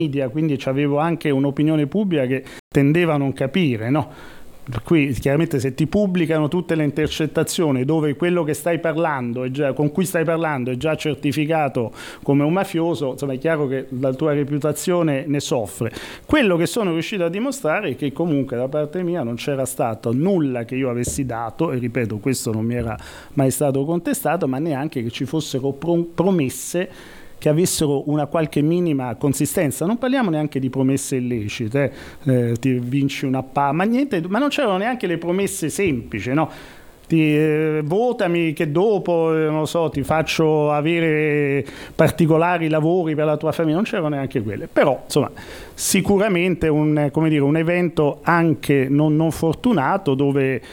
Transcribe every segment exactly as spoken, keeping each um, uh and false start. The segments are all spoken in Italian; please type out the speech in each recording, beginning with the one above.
media, quindi avevo anche un'opinione pubblica che tendeva a non capire, no? Per cui chiaramente se ti pubblicano tutte le intercettazioni dove quello che stai parlando è già, con cui stai parlando è già certificato come un mafioso, insomma è chiaro che la tua reputazione ne soffre. Quello che sono riuscito a dimostrare è che comunque da parte mia non c'era stato nulla che io avessi dato, e ripeto questo non mi era mai stato contestato, ma neanche che ci fossero promesse che avessero una qualche minima consistenza. Non parliamo neanche di promesse illecite, eh, ti vinci una pa, ma niente, ma non c'erano neanche le promesse semplici, no? Ti, eh, votami che dopo, eh, non so, ti faccio avere particolari lavori per la tua famiglia, non c'erano neanche quelle. Però, insomma, sicuramente un, come dire, un evento anche non, non fortunato, dove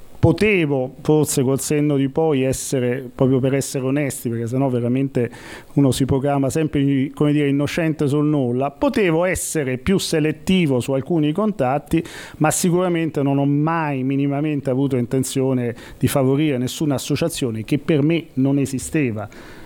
potevo, forse col senno di poi, essere, proprio per essere onesti, perché sennò veramente uno si proclama sempre, come dire, innocente sul nulla, potevo essere più selettivo su alcuni contatti, ma sicuramente non ho mai minimamente avuto intenzione di favorire nessuna associazione che per me non esisteva.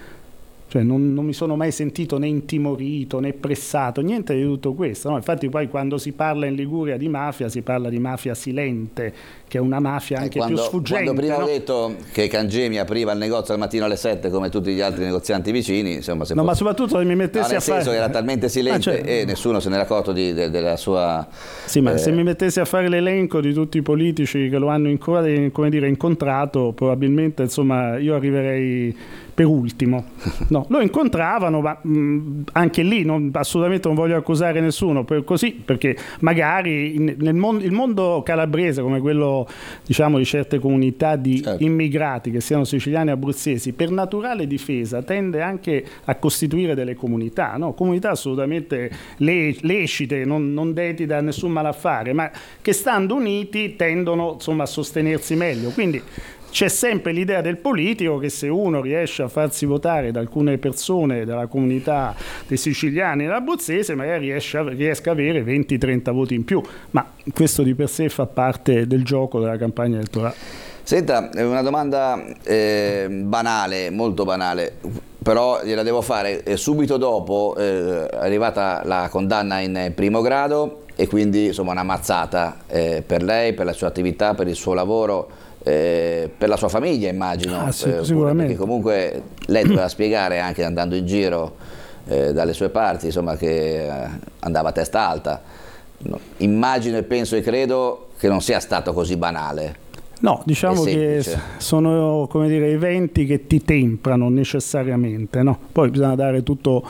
Cioè non, non mi sono mai sentito né intimorito né pressato, niente di tutto questo, no? Infatti poi quando si parla in Liguria di mafia si parla di mafia silente, che è una mafia anche quando, più sfuggente. Quando prima no? ho detto che Cangemi apriva il negozio al mattino alle sette come tutti gli altri negozianti vicini, insomma, se no, fosse... ma soprattutto se mi mettessi no, a fare... nel senso che era talmente silente, ah, certo. E nessuno se n'era accorto di, de, della sua... Sì, ma eh... se mi mettessi a fare l'elenco di tutti i politici che lo hanno inc- come dire, incontrato, probabilmente insomma io arriverei per ultimo. No, lo incontravano, ma mh, anche lì non, assolutamente non voglio accusare nessuno, per così, perché magari in, nel mon- il mondo calabrese, come quello diciamo di certe comunità di certo. immigrati, che siano siciliani o abruzzesi, per naturale difesa tende anche a costituire delle comunità, no? Comunità assolutamente le- lecite, non, non deti da nessun malaffare, ma che stando uniti tendono insomma a sostenersi meglio. Quindi c'è sempre l'idea del politico che se uno riesce a farsi votare da alcune persone della comunità dei siciliani e dell'abruzzese magari riesce a, riesca a avere venti trenta voti in più, ma questo di per sé fa parte del gioco della campagna elettorale. Senta, una domanda eh, banale, molto banale, però gliela devo fare. Eh, subito dopo eh, è arrivata la condanna in primo grado e quindi insomma una mazzata eh, per lei, per la sua attività, per il suo lavoro, Eh, per la sua famiglia immagino, ah, sì, eh, sicuramente. Perché comunque lei doveva spiegare anche andando in giro eh, dalle sue parti insomma che eh, andava a testa alta. No, immagino e penso e credo che non sia stato così banale. No, diciamo che sono, come dire, eventi che ti temprano necessariamente, no? Poi bisogna dare tutto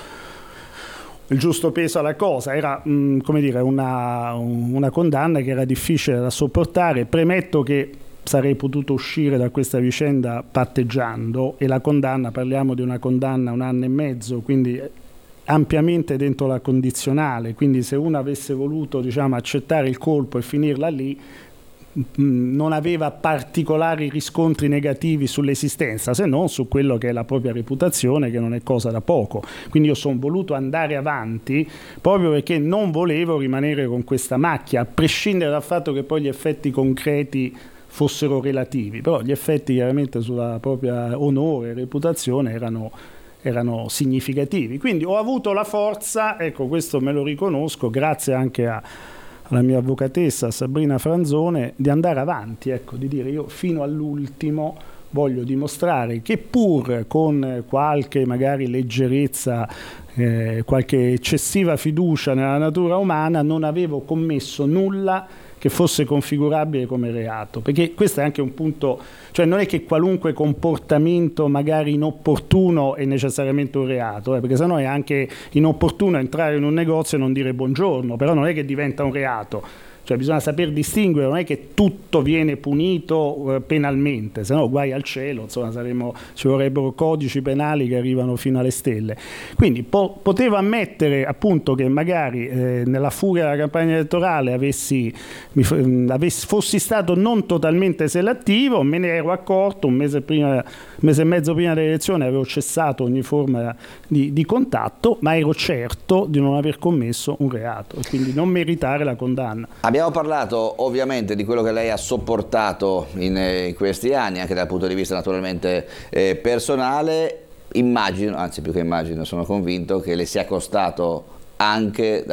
il giusto peso alla cosa. Era mh, come dire, una, una condanna che era difficile da sopportare. Premetto che sarei potuto uscire da questa vicenda patteggiando, e la condanna, parliamo di una condanna un anno e mezzo, quindi ampiamente dentro la condizionale, quindi se uno avesse voluto diciamo accettare il colpo e finirla lì non aveva particolari riscontri negativi sull'esistenza, se non su quello che è la propria reputazione, che non è cosa da poco. Quindi io sono voluto andare avanti proprio perché non volevo rimanere con questa macchia, a prescindere dal fatto che poi gli effetti concreti fossero relativi, però gli effetti chiaramente sulla propria onore e reputazione erano, erano significativi. Quindi ho avuto la forza, ecco questo me lo riconosco, grazie anche a, alla mia avvocatessa Sabrina Franzone, di andare avanti, ecco, di dire io fino all'ultimo voglio dimostrare che pur con qualche magari leggerezza, eh, qualche eccessiva fiducia nella natura umana, non avevo commesso nulla che fosse configurabile come reato, perché questo è anche un punto, cioè non è che qualunque comportamento magari inopportuno è necessariamente un reato, eh, perché sennò è anche inopportuno entrare in un negozio e non dire buongiorno, però non è che diventa un reato. Cioè bisogna saper distinguere, non è che tutto viene punito eh, penalmente, se no guai al cielo, insomma saremo, ci vorrebbero codici penali che arrivano fino alle stelle. Quindi po- potevo ammettere appunto che magari eh, nella furia della campagna elettorale avessi, mi, avessi, fossi stato non totalmente selettivo, me ne ero accorto un mese prima, un mese e mezzo prima delle elezioni, avevo cessato ogni forma di, di contatto, ma ero certo di non aver commesso un reato e quindi non meritare la condanna. Abbiamo parlato ovviamente di quello che lei ha sopportato in, in questi anni, anche dal punto di vista naturalmente eh, personale. Immagino, anzi più che immagino, sono convinto che le sia costato anche